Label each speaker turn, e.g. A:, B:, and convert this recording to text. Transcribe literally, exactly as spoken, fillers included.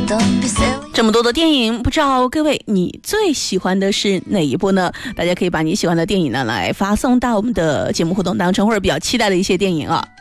A: 这么多的电影，不知道各位你最喜欢的是哪一部呢？大家可以把你喜欢的电影呢来发送到我们的节目互动当中，或者比较期待的一些电影啊。